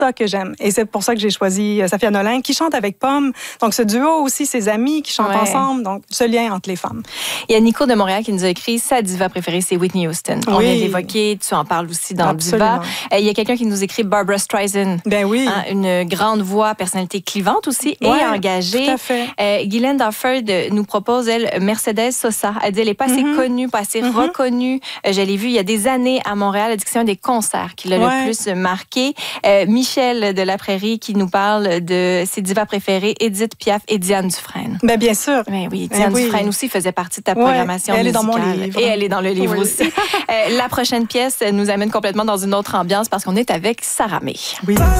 ça que j'aime. Et c'est pour ça que j'ai choisi Safia Nolin, qui chante avec Pomme. Donc, ce duo aussi, ses amis qui chantent ensemble. Donc, ce lien entre les femmes. Il y a Nico de Montréal qui nous a écrit « Sa diva préférée, c'est Whitney Houston ». On vient d'évoquer, tu en parles aussi dans Diva. Il y a quelqu'un qui nous écrit Barbra Streisand. Ben oui. Hein, une grande voix, personnalité clivante aussi et engagée. Tout à fait. Guylaine Dafford nous propose, elle, Mercedes Sosa. Elle dit elle n'est pas assez connue, pas assez reconnue. Je l'ai vue il y a des années à Montréal. Elle dit que c'est un des concerts qui l'a le plus marqué. Michel de la Prairie qui nous parle de ses divas préférées, Édith Piaf et Diane Dufresne. Ben, bien sûr. Ben oui, Diane Dufresne aussi faisait partie de ta programmation musicale. Elle est dans mon livre. Et elle est dans le livre aussi. La prochaine pièce nous amène complètement dans une autre ambiance parce qu'on est avec Sarah May. Oui.